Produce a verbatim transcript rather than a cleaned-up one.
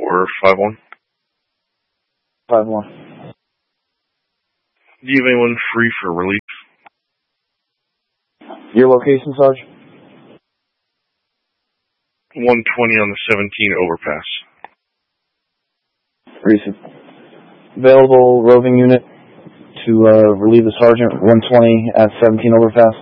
for five one. five one. Do you have anyone free for relief? Your location, Sarge? one twenty on the seventeen overpass. Recent. Available roving unit to uh, relieve the sergeant, one twenty at seventeen overpass.